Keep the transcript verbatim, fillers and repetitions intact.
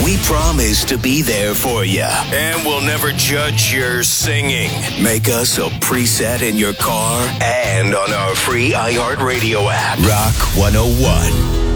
We promise to be there for you. And we'll never judge your singing. Make us a preset in your car and on our free iHeartRadio app. Rock one oh one.